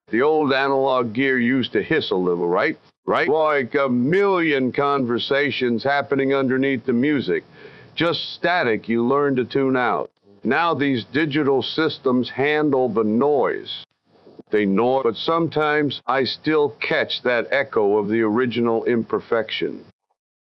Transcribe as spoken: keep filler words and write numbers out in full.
The old analog gear used to hiss a little, right? Right? Like a million conversations happening underneath the music. Just static you learn to tune out. Now these digital systems handle the noise. They know, but sometimes I still catch that echo of the original imperfection.